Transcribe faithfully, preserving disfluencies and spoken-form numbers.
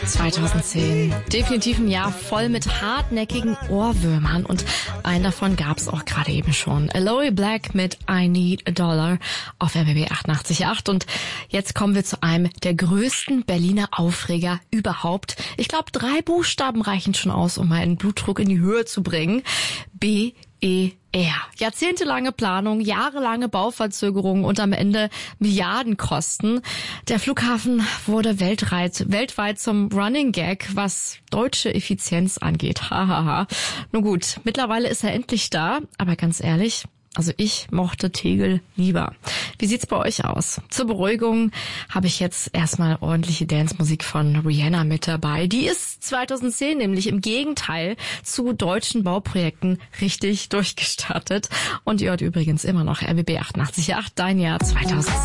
zweitausendzehn. Definitiv ein Jahr voll mit hartnäckigen Ohrwürmern und einen davon gab es auch gerade eben schon. Aloe Black mit I Need a Dollar auf R B B achtundachtzig Komma acht und jetzt kommen wir zu einem der größten Berliner Aufreger überhaupt. Ich glaube, drei Buchstaben reichen schon aus, um meinen Blutdruck in die Höhe zu bringen. B E R. Jahrzehntelange Planung, jahrelange Bauverzögerungen und am Ende Milliardenkosten. Der Flughafen wurde weltweit, weltweit zum Running Gag, was deutsche Effizienz angeht. Hahaha. Nun gut, mittlerweile ist er endlich da, aber ganz ehrlich, also ich mochte Tegel lieber. Wie sieht's bei euch aus? Zur Beruhigung habe ich jetzt erstmal ordentliche Dance-Musik von Rihanna mit dabei. Die ist zweitausendzehn nämlich im Gegenteil zu deutschen Bauprojekten richtig durchgestartet. Und ihr hört übrigens immer noch R B B achtundachtzig Komma acht, dein Jahr zweitausendzehn.